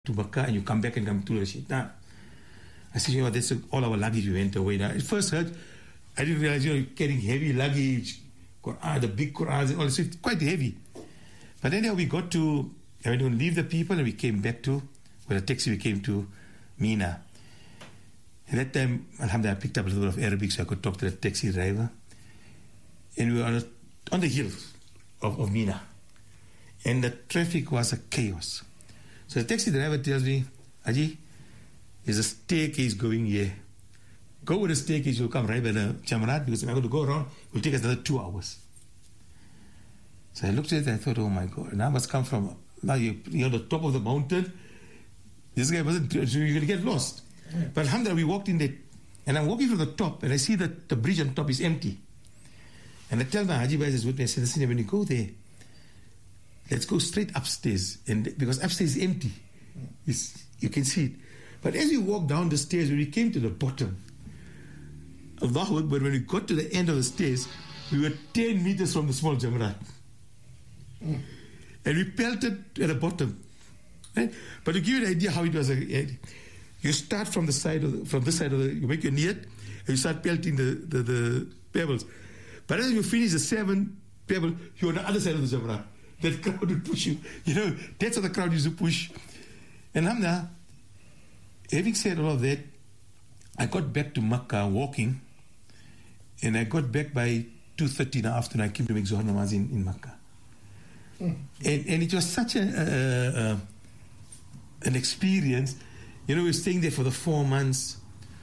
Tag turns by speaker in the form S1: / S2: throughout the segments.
S1: to Makkah and you come back and come to Rashid. Nah. I said, you know, that's all our luggage we went away. Now, at first heard, I didn't realize, you know, carrying heavy luggage, Quran, the big Qurans and all this, it's quite heavy. But then we got to, I went to leave the people and we came back to, with a taxi we came to Mina. At that time, alhamdulillah, I picked up a little bit of Arabic so I could talk to the taxi driver. And we were on the hill of Mina. And the traffic was a chaos. So the taxi driver tells me, Haji, there's a staircase going here. Go with the staircase, you'll come right by the Jamarat, because if I'm going to go around, it will take us another 2 hours. So I looked at it and I thought, oh my God, now I must come from, now you're on the top of the mountain. This guy wasn't, so you're going to get lost. Yeah. But alhamdulillah, we walked in there, and I'm walking from the top, and I see that the bridge on top is empty. And I tell my Haji Bhai is with me, I said, listen, when you go there, let's go straight upstairs, and because upstairs is empty. You can see it. But as we walked down the stairs, when we came to the bottom, Allahu Akbar, when we got to the end of the stairs, we were 10 meters from the small Jamarat. And we pelted at the bottom. Right? But to give you an idea how it was, you start from the side of you make your niyat, and you start pelting the pebbles. But as you finish the 7 pebbles, you're on the other side of the Jamarat. That crowd would push you. You know, that's how the crowd used to push. And alhamdulillah, having said all of that, I got back to Makkah walking, and I got back by 2:30 in the afternoon. I came to make Zuhr Namaz in Makkah. And it was such an experience. You know, we were staying there for the 4 months,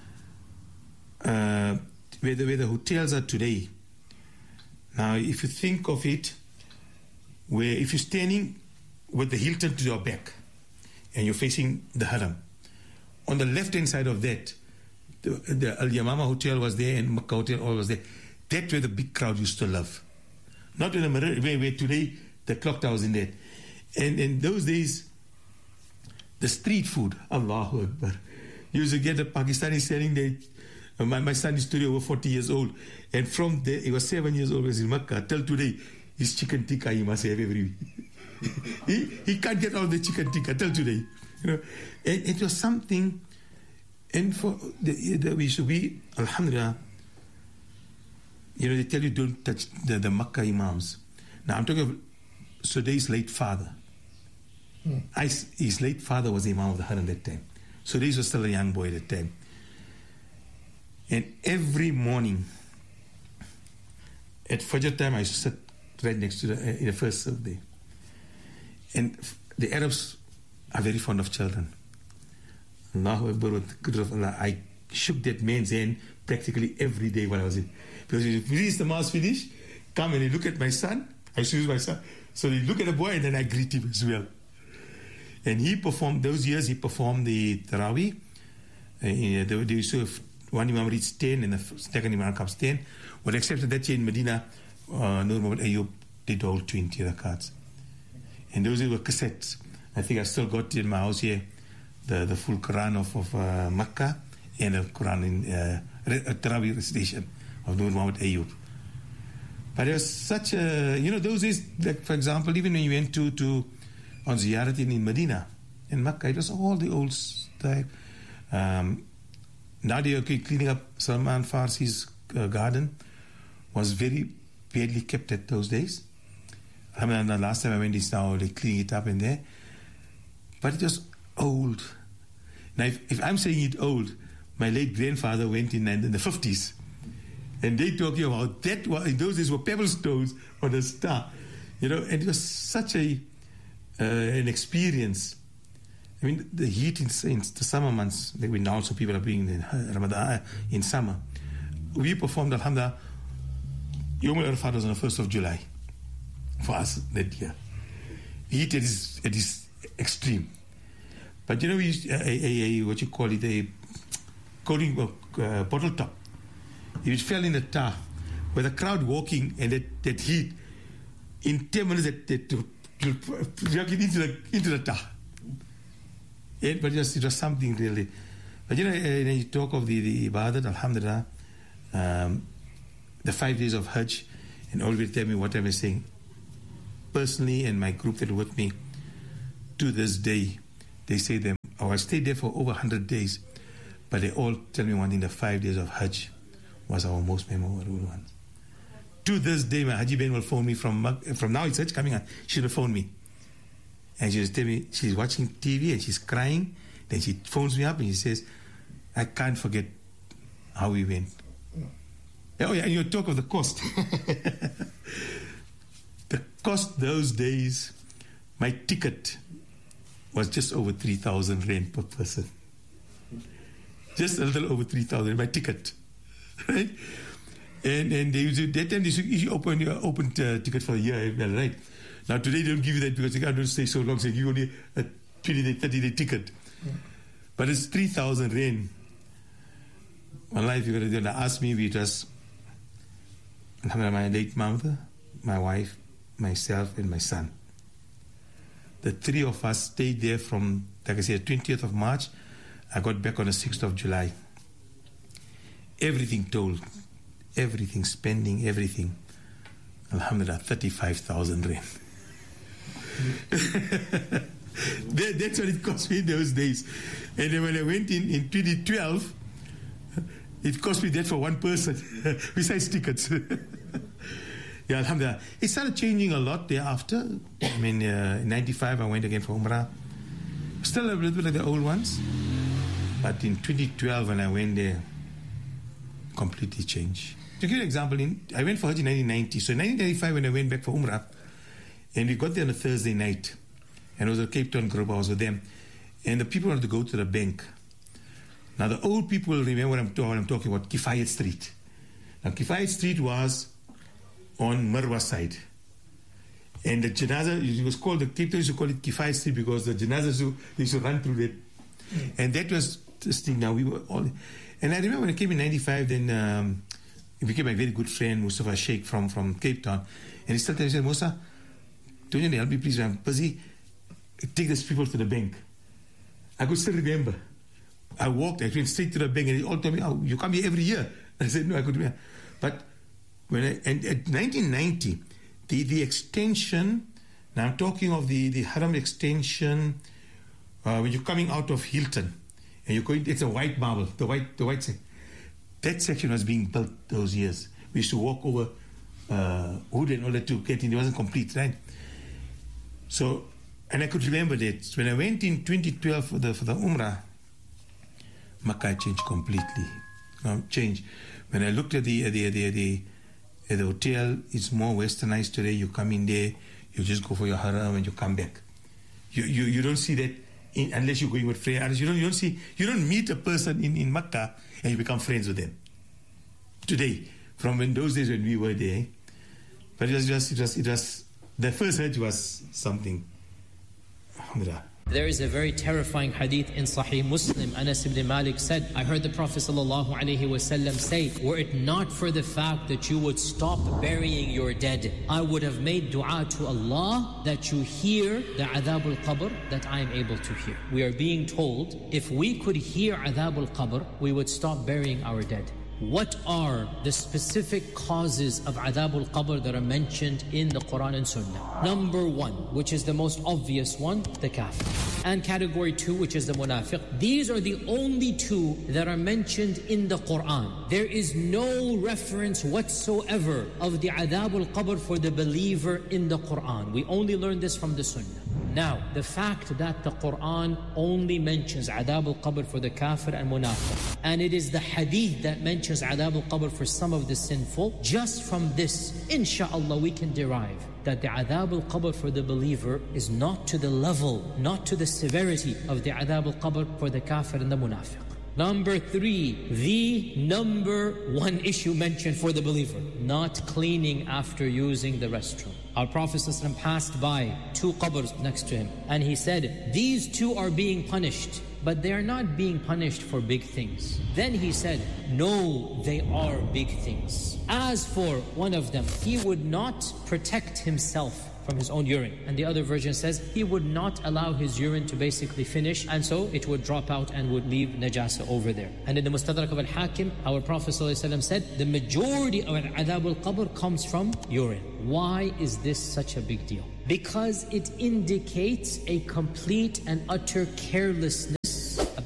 S1: where the hotels are today. Now, if you think of it, where if you're standing with the Hilton to your back, and you're facing the Haram, on the left-hand side of that, the Al-Yamama Hotel was there and Makkah Hotel all was there. That's where the big crowd used to live. Not in the mirror, where today the clock tower was in there. And in those days, the street food, Allahu Akbar. You used to get a Pakistani selling there. My son is today over 40 years old. And from there, he was 7 years old, he was in Makkah. Till today, his chicken tikka he must have every week. he can't get all the chicken tikka till today. You know, and it was something. And for we should be, alhamdulillah, you know, they tell you don't touch the Makkah Imams. Now I'm talking of Suday's late father. His late father was the Imam of the Haram that time. Sudais was still a young boy at that time. And every morning at Fajr time, I used to sit right next to the first Saturday. And the Arabs are very fond of children. Allahu Akbar, with the good of Allah, I shook that man's hand practically every day while I was in. Because if the mass finish, come and he look at my son, I choose my son. So he look at the boy and then I greet him as well. And he performed, those years he performed the Taraweeh. They used to have one Imam reads 10 and the second Imam comes 10. Well, except that year in Medina, Nur Muhammad Ayyub did all 20 rakats. And those were cassettes. I think I still got in my house here the full Quran of Makkah and the Quran in Taraweeh recitation of Nur Muhammad Ayyub. But it was such a, you know, those days, like for example, even when you went to on Ziyarat in Medina, in Makkah, it was all the old type. Nadia cleaning up Salman Farsi's garden was very badly kept at those days. I mean, the last time I went, it's now they cleaning it up in there. But it was old. Now, if I'm saying it old, my late grandfather went in the 50s. And they talking about that, in those days were pebble stones on the star. You know, and it was such an experience. I mean, the heat in the summer months, like we now, so people are being in Ramadan in summer. We performed, alhamdulillah, Yom al-Arafat was on the 1st of July for us that year. Heat at its extreme. But you know, we used what you call it, a coating bottle top. It fell in the tar, with the crowd walking and that heat, in 10 minutes, it drag it into the tar. But it was something really. But you know, when you talk of the ibadat, alhamdulillah, the 5 days of Hajj, and always tell me what I was saying. Personally, and my group that were with me, to this day, they say they're I stayed there for over 100 days, but they all tell me one thing: the 5 days of Hajj was our most memorable one. To this day, my Haji Ben will phone me from now. It's Hajj coming on. She will phone me, and she will tell me she's watching TV and she's crying. Then she phones me up and she says, "I can't forget how we went." Oh yeah, and you talk of the cost. The cost those days, my ticket was just over 3,000 rand per person. Just a little over 3,000, my ticket, right? And they used that time they usually open ticket for a year, right? Now today they don't give you that because they can't stay so long. So you only a 20-day, 30-day ticket, but it's 3,000 rand. My life, you're going to ask me, it was my late mother, my wife, myself, and my son. The three of us stayed there from, like I said, 20th of March. I got back on the 6th of July. Everything told, everything, spending everything. Alhamdulillah, 35,000 rand. That's what it cost me in those days. And then when I went in 2012, it cost me that for one person, besides tickets. Yeah, alhamdulillah. It started changing a lot thereafter. I mean, in 95, I went again for Umrah. Still a little bit like the old ones. But in 2012, when I went there, completely changed. To give you an example, I went for Hajj in 1990. So in 1995, when I went back for Umrah, and we got there on a Thursday night, and it was a Cape Town group, I was with them, and the people wanted to go to the bank. Now, the old people remember what I'm talking about, Kifayat Street. Now, Kifayat Street was on Marwa side. And the janazah, it was called, the Cape Town used to call it Kifayat Street because the janazahs used to run through that. And that was this thing. Now, we were all... And I remember when I came in 95, then he became my very good friend, Mustafa Sheikh from Cape Town. And he started saying, Musa, don't you help me, please? I'm busy. Take these people to the bank. I could still remember. I walked, I went straight to the bank, and they all told me, "Oh, you come here every year." I said, "No, I couldn't." But and at 1990, the extension. Now I'm talking of the Haram extension. When you're coming out of Hilton, and you're going, it's a white marble, the white section. That section was being built those years. We used to walk over wood and all that to get in. It wasn't complete, right? So, and I could remember that when I went in 2012 for the Umrah. Makkah changed completely. Changed. When I looked at the hotel, it's more westernized today. You come in there, you just go for your haram and you come back. You don't see that unless you're going with friends. You don't meet a person in Makkah and you become friends with them. Today, from when those days when we were there, but it was the first Hajj was something. Alhamdulillah.
S2: There is a very terrifying hadith in Sahih Muslim. Anas ibn Malik said, I heard the Prophet ﷺ say, were it not for the fact that you would stop burying your dead, I would have made dua to Allah that you hear the adhab al-qabr that I am able to hear. We are being told, if we could hear adhab al-qabr, we would stop burying our dead. What are the specific causes of adhab al-qabr that are mentioned in the Quran and Sunnah? Number 1, which is the most obvious one, the kafir. And category 2, which is the munafiq. These are the only two that are mentioned in the Quran. There is no reference whatsoever of the adhab al-qabr for the believer in the Quran. We only learn this from the Sunnah. Now, the fact that the Quran only mentions adhab al-qabr for the kafir and munafiq, and it is the hadith that mentions adhab al-qabr for some of the sinful, just from this, insha'Allah, we can derive that the adhab al-qabr for the believer is not to the level, not to the severity of the adhab al-qabr for the kafir and the munafiq. Number 3, the number 1 issue mentioned for the believer, not cleaning after using the restroom. Our Prophet ﷺ passed by 2 qabrs next to him, and he said, these 2 are being punished, but they are not being punished for big things. Then he said, no, they are big things. As for one of them, he would not protect himself from his own urine. And the other version says he would not allow his urine to basically finish, and so it would drop out and would leave najasa over there. And in the Mustadrak of Al-Hakim, our Prophet ﷺ said, the majority of adhab al-qabr comes from urine. Why is this such a big deal? Because it indicates a complete and utter carelessness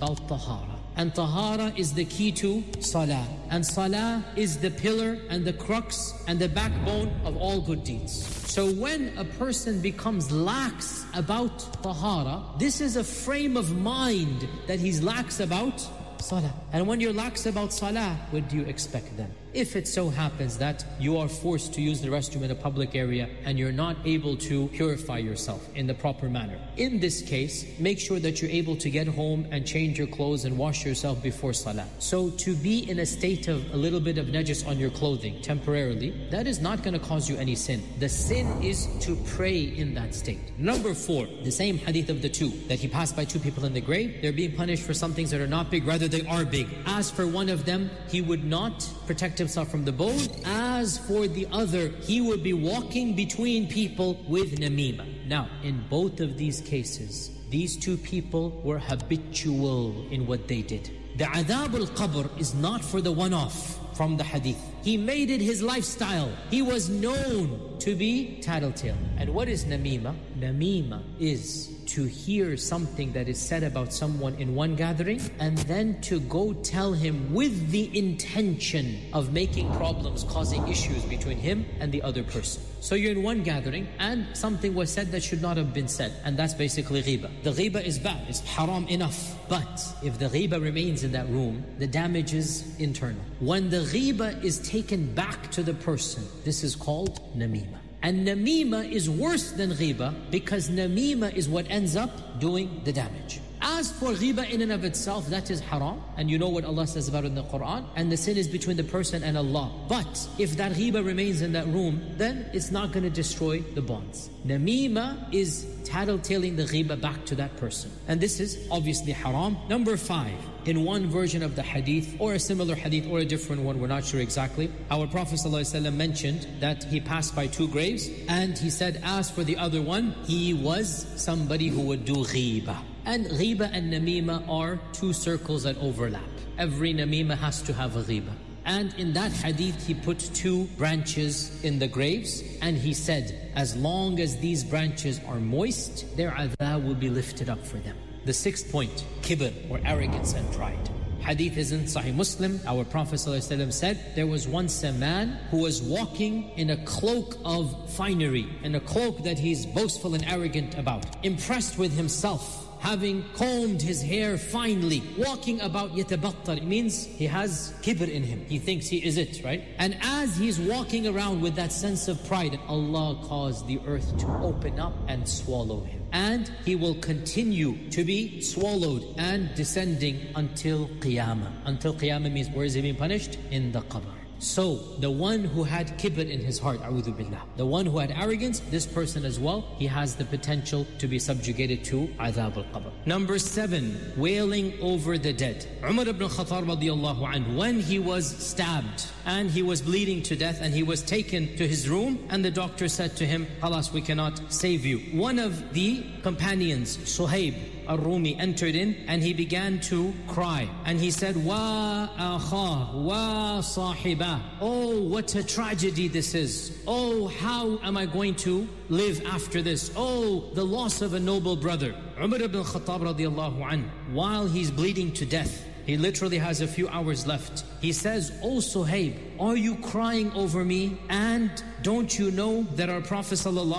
S2: about tahara. And tahara is the key to salah. And salah is the pillar and the crux and the backbone of all good deeds. So when a person becomes lax about tahara, this is a frame of mind that he's lax about salah. And when you're lax about salah, what do you expect then? If it so happens that you are forced to use the restroom in a public area and you're not able to purify yourself in the proper manner, in this case, make sure that you're able to get home and change your clothes and wash yourself before salah. So to be in a state of a little bit of najis on your clothing temporarily, that is not going to cause you any sin. The sin is to pray in that state. Number 4, the same hadith of the two, that he passed by two people in the grave. They're being punished for some things that are not big, rather they are big. As for one of them, he would not protect himself from the bone. As for the other, he would be walking between people with namima. Now, in both of these cases, these two people were habitual in what they did. The adhab al-qabr is not for the one-off from the hadith. He made it his lifestyle. He was known to be tattletale. And what is namima? Namima is to hear something that is said about someone in one gathering and then to go tell him with the intention of making problems, causing issues between him and the other person. So you're in one gathering and something was said that should not have been said, and that's basically ghiba. The ghiba is bad, it's haram enough. But if the ghiba remains in that room, the damage is internal. When the ghiba is taken back to the person, this is called namima. And namima is worse than ghiba because namima is what ends up doing the damage. As for ghiba in and of itself, that is haram. And you know what Allah says about it in the Quran. And the sin is between the person and Allah. But if that ghiba remains in that room, then it's not going to destroy the bonds. Namima is tattletaling the ghiba back to that person. And this is obviously haram. Number 5. In one version of the hadith, or a similar hadith, or a different one, we're not sure exactly, our Prophet ﷺ mentioned that he passed by two graves, and he said, as for the other one, he was somebody who would do ghiba. And ghiba and namima are two circles that overlap. Every namima has to have a ghiba. And in that hadith, he put two branches in the graves, and he said, as long as these branches are moist, their adhab will be lifted up for them. The 6th point, kibr, or arrogance and pride. Hadith is in Sahih Muslim. Our Prophet ﷺ said, there was once a man who was walking in a cloak of finery, in a cloak that he's boastful and arrogant about, impressed with himself, having combed his hair finely, walking about yatabattar. It means he has kibr in him. He thinks he is it, right? And as he's walking around with that sense of pride, Allah caused the earth to open up and swallow him. And he will continue to be swallowed and descending until Qiyamah. Until Qiyamah means where is he being punished? In the qabr. So, the one who had kibr in his heart, a'udhu billah, the one who had arrogance, this person as well, he has the potential to be subjugated to adhab al-qabr. Number 7, wailing over the dead. Umar ibn Khattab radiyallahu anhu, when he was stabbed and he was bleeding to death and he was taken to his room, and the doctor said to him, "Alas, we cannot save you." One of the companions, Suhaib al-Rumi, entered in and he began to cry. And he said, "Wa akha, wa sahiba." Oh, what a tragedy this is. Oh, how am I going to live after this? Oh, the loss of a noble brother. Umar ibn Khattab radiyallahu anhu, while he's bleeding to death, he literally has a few hours left. He says, "Oh Suhaib, are you crying over me? And don't you know that our Prophet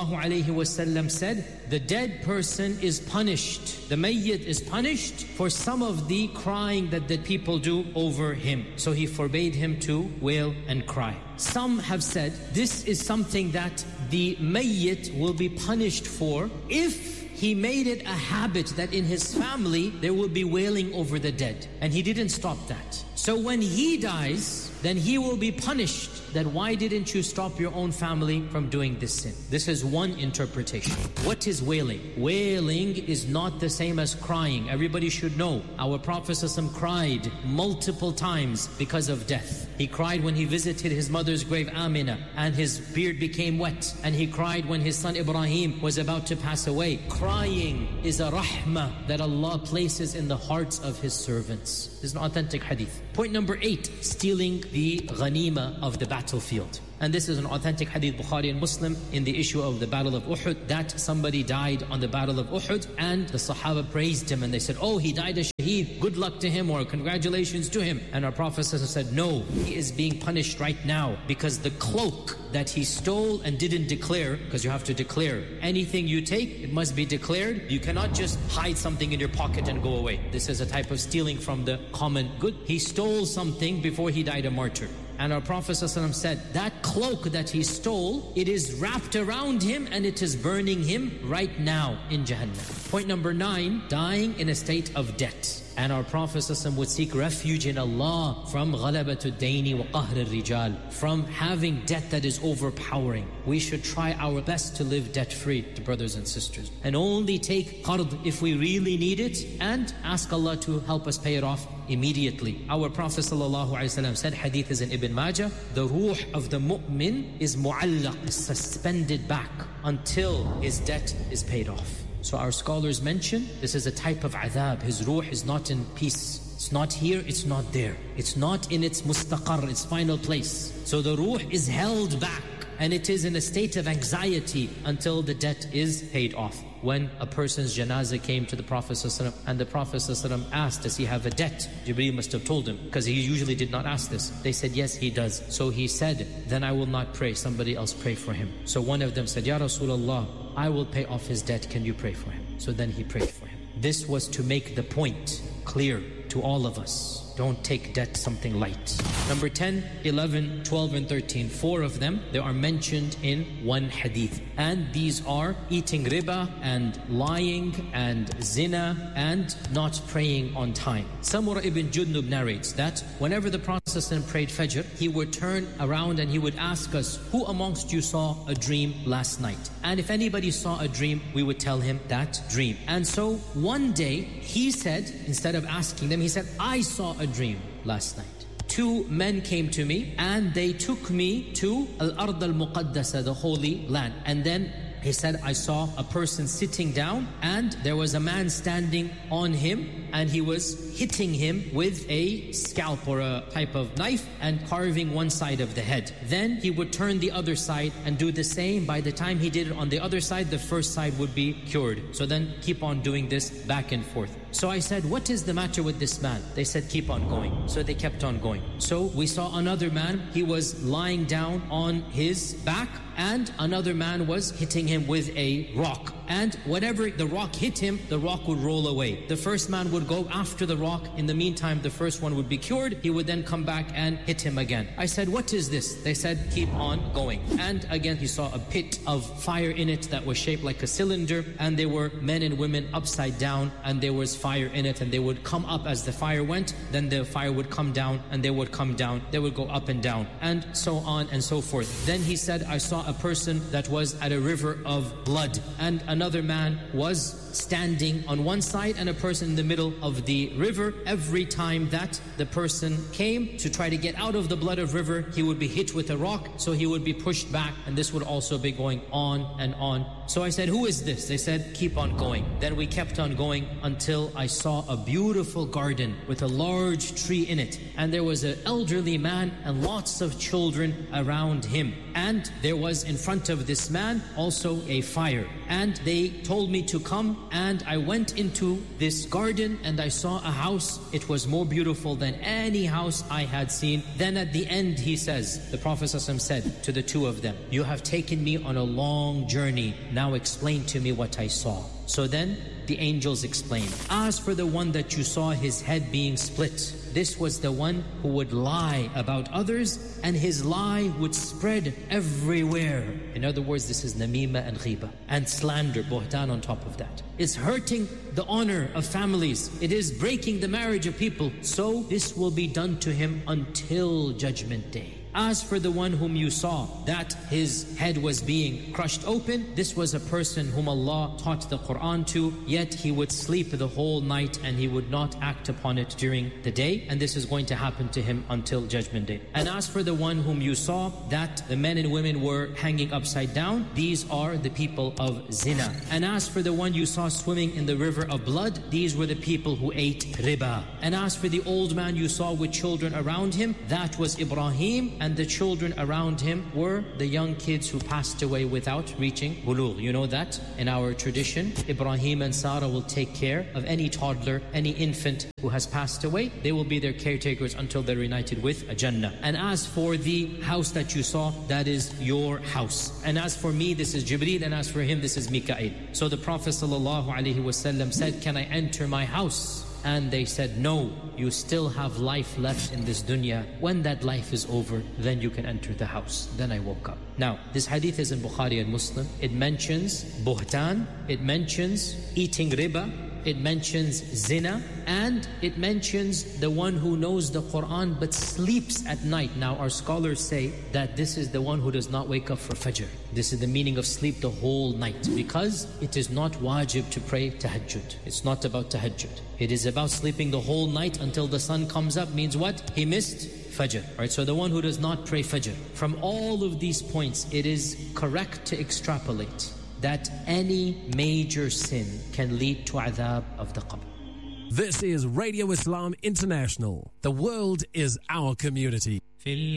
S2: ﷺ said, the dead person is punished, the mayyit is punished for some of the crying that the people do over him." So he forbade him to wail and cry. Some have said this is something that the mayyit will be punished for if he made it a habit that in his family there will be wailing over the dead. And he didn't stop that. So when he dies, then he will be punished. That why didn't you stop your own family from doing this sin? This is one interpretation. What is wailing? Wailing is not the same as crying. Everybody should know our Prophet ﷺ cried multiple times because of death. He cried when he visited his mother's grave, Amina, and his beard became wet. And he cried when his son Ibrahim was about to pass away. Crying is a rahmah that Allah places in the hearts of His servants. This is an authentic hadith. Point number 8, stealing the ghanima of the battlefield. And this is an authentic hadith, Bukhari and Muslim, in the issue of the Battle of Uhud, that somebody died on the Battle of Uhud, and the Sahaba praised him and they said, oh, he died a shaheed, good luck to him, or congratulations to him. And our Prophet said, no, he is being punished right now because the cloak that he stole and didn't declare, because you have to declare anything you take, it must be declared. You cannot just hide something in your pocket and go away. This is a type of stealing from the common good. He stole something before he died a martyr. And our Prophet ﷺ said, that cloak that he stole, it is wrapped around him and it is burning him right now in Jahannam. Point number 9, dying in a state of debt. And our Prophet ﷺ would seek refuge in Allah from غَلَبَةُ الدَّيْنِ وَقَهْرِ الرِّجَالِ, from having debt that is overpowering. We should try our best to live debt-free, brothers and sisters. And only take qard if we really need it, and ask Allah to help us pay it off immediately. Our Prophet ﷺ said, hadith is in Ibn Majah, the ruh of the mu'min is mu'allaq, suspended back until his debt is paid off. So our scholars mention this is a type of adhab. His ruh is not in peace. It's not here, it's not there. It's not in its mustaqar, its final place. So the ruh is held back and it is in a state of anxiety until the debt is paid off. When a person's janazah came to the Prophet ﷺ and the Prophet ﷺ asked, does he have a debt? Jibreel must have told him, because he usually did not ask this. They said, yes, he does. So he said, then I will not pray, somebody else pray for him. So one of them said, Ya Rasulullah, I will pay off his debt, can you pray for him? So then he prayed for him. This was to make the point clear to all of us. Don't take debt something light. Number 10, 11, 12 and 13. 4 of them, they are mentioned in one hadith. And these are eating riba and lying and zina and not praying on time. Samura ibn Jundub narrates that whenever the Prophet prayed Fajr, he would turn around and he would ask us, who amongst you saw a dream last night? And if anybody saw a dream, we would tell him that dream. And so one day he said, instead of asking them, he said, I saw a dream last night. 2 men came to me and they took me to Al-Ard al-Muqaddasa, the holy land. And then he said, I saw a person sitting down and there was a man standing on him and he was hitting him with a scalp or a type of knife and carving one side of the head. Then he would turn the other side and do the same. By the time he did it on the other side, the first side would be cured. So then keep on doing this back and forth. So I said, what is the matter with this man? They said, keep on going. So they kept on going. So we saw another man, he was lying down on his back and another man was hitting him with a rock. And whatever the rock hit him, the rock would roll away. The first man would go after the rock. In the meantime, the first one would be cured. He would then come back and hit him again. I said, what is this? They said, keep on going. And again, he saw a pit of fire in it that was shaped like a cylinder. And there were men and women upside down. And there was fire in it. And they would come up as the fire went. Then the fire would come down. And they would come down. They would go up and down. And so on and so forth. Then he said, I saw a person that was at a river of blood. And another man was standing on one side and a person in the middle of the river. Every time that the person came to try to get out of the blood of river, he would be hit with a rock, so he would be pushed back, and this would also be going on and on. So I said, who is this? They said, keep on going. Then we kept on going until I saw a beautiful garden with a large tree in it, and there was an elderly man and lots of children around him. And there was in front of this man also a fire. And they told me to come, and I went into this garden and I saw a house. It was more beautiful than any house I had seen. Then at the end he says, the Prophet ﷺ said to the 2 of them, you have taken me on a long journey. Now explain to me what I saw. So then the angels explained, as for the one that you saw his head being split, this was the one who would lie about others, and his lie would spread everywhere. In other words, this is namima and ghiba, and slander, buhtan on top of that. It's hurting the honor of families. It is breaking the marriage of people. So this will be done to him until Judgment Day. As for the one whom you saw, that his head was being crushed open, this was a person whom Allah taught the Quran to, yet he would sleep the whole night and he would not act upon it during the day, and this is going to happen to him until Judgment Day. And as for the one whom you saw, that the men and women were hanging upside down, these are the people of zina. And as for the one you saw swimming in the river of blood, these were the people who ate riba. And as for the old man you saw with children around him, that was Ibrahim. and the children around him were the young kids who passed away without reaching bulugh. You know that in our tradition, Ibrahim and Sarah will take care of any toddler, any infant who has passed away. They will be their caretakers until they're united with a Jannah. And as for the house that you saw, that is your house. And as for me, this is Jibreel, and as for him, this is Mikael. So the Prophet ﷺ said, can I enter my house? And they said, no, you still have life left in this dunya. When that life is over, then you can enter the house. Then I woke up. Now, this hadith is in Bukhari and Muslim. It mentions buhtan, it mentions eating riba, it mentions zina, and it mentions the one who knows the Quran but sleeps at night. Now our scholars say that this is the one who does not wake up for Fajr. This is the meaning of sleep the whole night, because it is not wajib to pray tahajjud. It's not about tahajjud. It is about sleeping the whole night until the sun comes up. Means what? He missed Fajr. Right? So the one who does not pray Fajr. From all of these points, it is correct to extrapolate that any major sin can lead to adhab of the qabr.
S3: This is Radio Islam International. The world is our community.